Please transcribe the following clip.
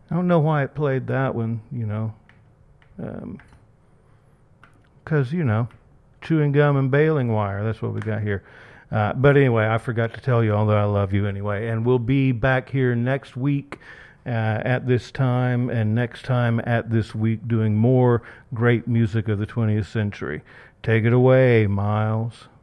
I don't know why it played that one, because, chewing gum and baling wire. That's what we got here. But anyway, I forgot to tell you all that I love you anyway. And we'll be back here next week at this time and next time at this week doing more great music of the 20th century. Take it away, Miles.